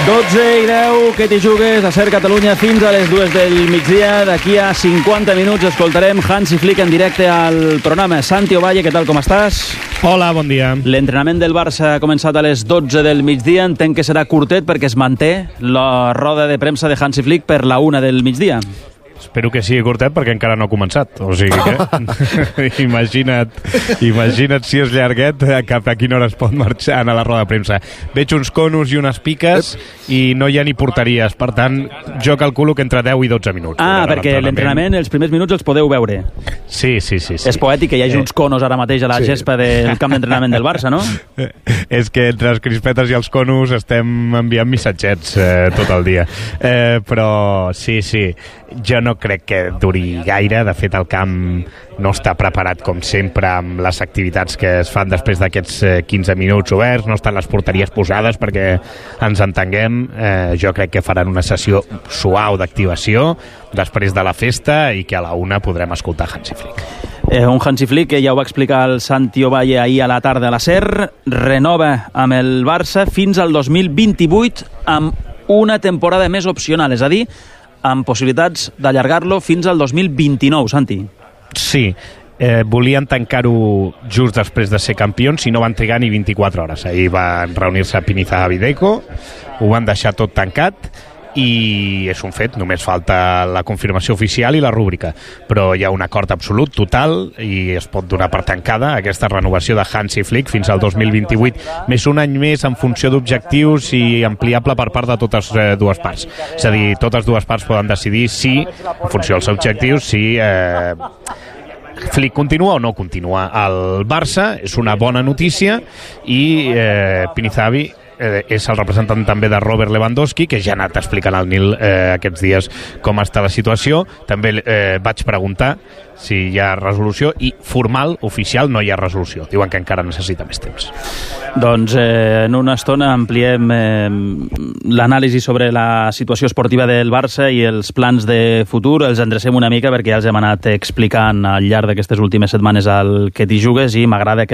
12:10, que t'hi jugues a Ser Catalunya fins a les 2 del migdia. D'aquí a 50 minuts escoltarem Hansi Flick en directe al programa. Santi Ovalle, què tal, com estàs? Hola, bon dia. L'entrenament del Barça ha començat a les 12 del migdia. Entenc que serà curtet perquè es manté la roda de premsa de Hansi Flick per la 1 del migdia. Espero que sigui curtet perquè encara no ha començat. O sigui que imagina't si és llarguet cap a quina hora es pot marxar a la roda de premsa. Veig uns conos i unes piques i no hi ha ni porteries. Per tant, jo calculo que entre 10 i 12 minuts. Perquè l'entrenament, els primers minuts els podeu veure. Sí. És poètic que hi hagi uns conos ara mateix a la gespa del camp d'entrenament del Barça, no? És que entre les crispetes i els conos estem enviant missatgets tot el dia. Però sí, jo no crec que duri gaire. De fet, el camp no està preparat, com sempre, amb les activitats que es fan després d'aquests 15 minuts oberts. No estan les porteries posades perquè ens entenguem. Jo crec que faran una sessió suau d'activació després de la festa i que a la 1 podrem escoltar Hansi Flick. Un Hansi Flick que ja ho va explicar el Santi Ovalle ahir a la tarda a la SER, renova amb el Barça fins al 2028 amb una temporada més opcional, és a dir, amb possibilitats d'allargar-lo fins al 2029, Santi. Sí, volien tancar-ho just després de ser campions i no van trigar ni 24 hores. Ahir van reunir-se a Pinizahavi Deco, ho van deixar tot tancat i és un fet, només falta la confirmació oficial i la rúbrica, però hi ha un acord absolut, total, i es pot donar per tancada aquesta renovació de Hansi Flick fins al 2028, més un any més en funció d'objectius i ampliable per part de totes dues parts. És a dir, totes dues parts poden decidir si, en funció dels objectius, si Flick continua o no continua al Barça. És una bona notícia i Pinizahavi és el representant també de Robert Lewandowski, que ja ha anat explicant al Nil aquests dies com està la situació. També vaig preguntar si hi ha resolució i formal, oficial, no hi ha resolució. Diuen que encara necessita més temps. Doncs en una estona ampliem l'anàlisi sobre la situació esportiva del Barça i els plans de futur. Els endrecem una mica perquè ja els hem anat explicant al llarg d'aquestes últimes setmanes al que t'hi jugues i m'agrada que